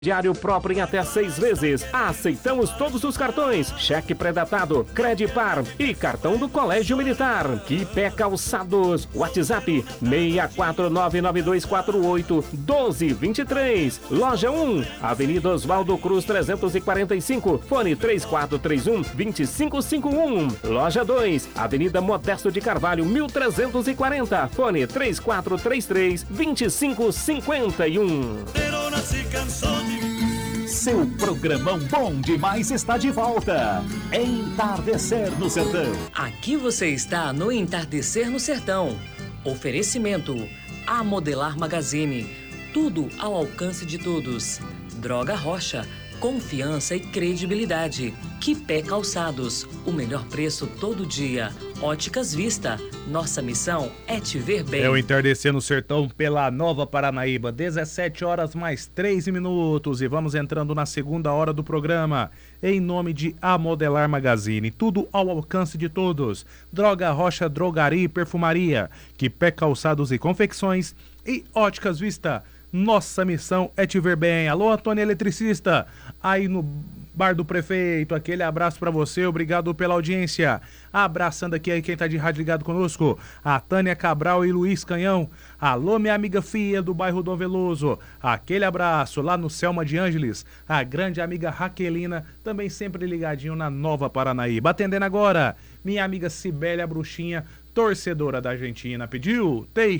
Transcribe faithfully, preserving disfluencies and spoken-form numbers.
Diário próprio em até seis vezes. Aceitamos todos os cartões, cheque pré-datado, Credipar e cartão do Colégio Militar. Quipé Calçados. WhatsApp seis quatro nove nove dois quatro oito um dois dois três. Loja um, Avenida Oswaldo Cruz trezentos e quarenta e cinco, fone três quatro três um, dois cinco cinco um. Loja dois, Avenida Modesto de Carvalho mil trezentos e quarenta, fone três quatro três três, dois cinco cinco um. Seu programão bom demais está de volta. Entardecer no Sertão. Aqui você está no Entardecer no Sertão. Oferecimento A Modelar Magazine. Tudo ao alcance de todos. Droga Rocha. Confiança e credibilidade. Quipé Calçados. O melhor preço todo dia. Óticas Vista. Nossa missão é te ver bem. É o Entardecer no Sertão pela Nova Paranaíba. dezessete horas mais três minutos. E vamos entrando na segunda hora do programa. Em nome de A Modelar Magazine. Tudo ao alcance de todos. Droga Rocha, Drogaria e Perfumaria. Quipé Calçados e Confecções. E Óticas Vista. Nossa missão é te ver bem. Alô, Antônio Eletricista, aí no Bar do Prefeito, aquele abraço pra você, obrigado pela audiência. Abraçando aqui aí quem tá de rádio ligado conosco, a Tânia Cabral e Luiz Canhão. Alô, minha amiga Fia do bairro Dom Veloso, aquele abraço lá no Selma de Ângeles, a grande amiga Raquelina, também sempre ligadinho na Nova Paranaíba. Atendendo agora, minha amiga Cibélia Bruxinha, torcedora da Argentina, pediu Teixeira.